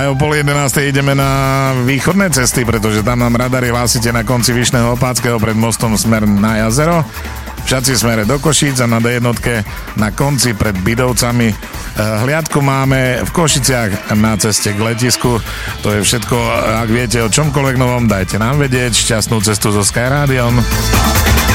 aj o 10:30 ideme na východné cesty, pretože tam nám radary hlásite na konci Vyšného Opáckého pred mostom smer na jazero. Všetci smere do Košíc a na D1 na konci pred Bidovcami. Hliadku máme v Košiciach na ceste k letisku. To je všetko. Ak viete o čomkoľvek novom, dajte nám vedieť. Šťastnú cestu so Sky Rádiom.